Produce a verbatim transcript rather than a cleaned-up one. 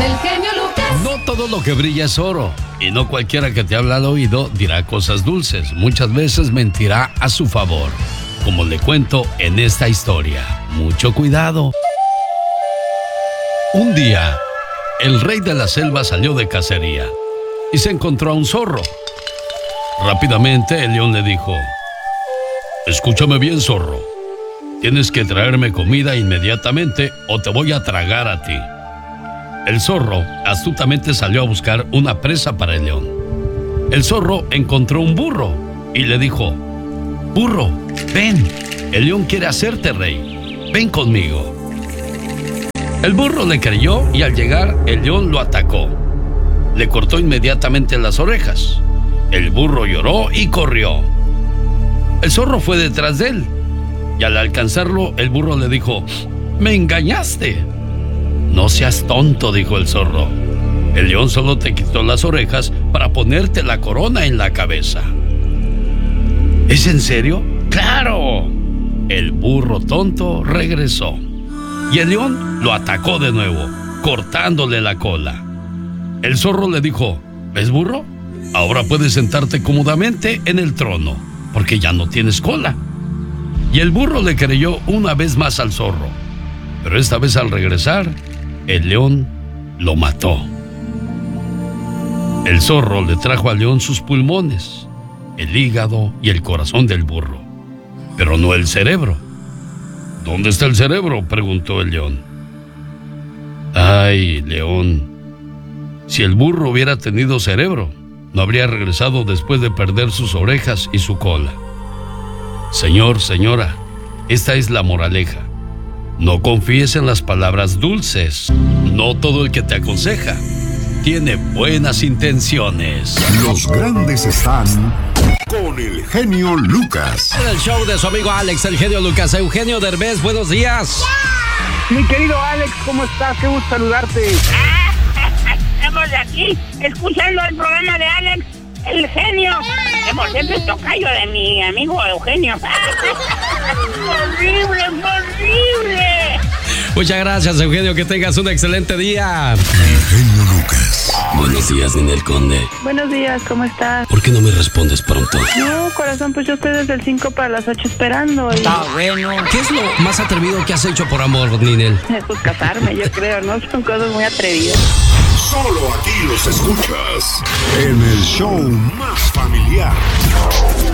del genio Lucas. No todo lo que brilla es oro, y no cualquiera que te habla al oído dirá cosas dulces. Muchas veces mentirá a su favor, como le cuento en esta historia. Mucho cuidado. Un día, el rey de la selva salió de cacería y se encontró a un zorro. Rápidamente el león le dijo: escúchame bien, zorro. Tienes que traerme comida inmediatamente o te voy a tragar a ti. El zorro astutamente salió a buscar una presa para el león. El zorro encontró un burro y le dijo: burro, ven, el león quiere hacerte rey, ven conmigo. El burro le creyó y al llegar el león lo atacó. Le cortó inmediatamente las orejas. El burro lloró y corrió. El zorro fue detrás de él y al alcanzarlo el burro le dijo: me engañaste. No seas tonto, dijo el zorro. El león solo te quitó las orejas para ponerte la corona en la cabeza. ¿Es en serio? ¡Claro! El burro tonto regresó y el león lo atacó de nuevo, cortándole la cola. El zorro le dijo: ¿ves, burro? Ahora puedes sentarte cómodamente en el trono, porque ya no tienes cola. Y el burro le creyó una vez más al zorro, pero esta vez al regresar, el león lo mató. El zorro le trajo al león sus pulmones, el hígado y el corazón del burro, pero no el cerebro. ¿Dónde está el cerebro?, preguntó el león. Ay, león, si el burro hubiera tenido cerebro, no habría regresado después de perder sus orejas y su cola. Señor, señora, esta es la moraleja. No confíes en las palabras dulces. No todo el que te aconseja tiene buenas intenciones. Los grandes están con el genio Lucas. En el show de su amigo Alex, el genio Lucas. Eugenio Derbez, buenos días. Mi querido Alex, ¿cómo estás? Qué gusto saludarte. Estamos aquí escuchando el programa de Alex, el genio. Que por cierto es tocayo de mi amigo Eugenio. ¡Horrible, horrible! Muchas gracias, Eugenio, que tengas un excelente día. El genio Lucas. Buenos días, Ninel Conde. Buenos días, ¿cómo estás? ¿Por qué no me respondes pronto? No, corazón, pues yo estoy desde el cinco para las ocho esperando. Y... Está bueno. ¿Qué es lo más atrevido que has hecho por amor, Ninel? Pues casarme, yo creo, ¿no? Son cosas muy atrevidas. Solo aquí los escuchas en el show más familiar.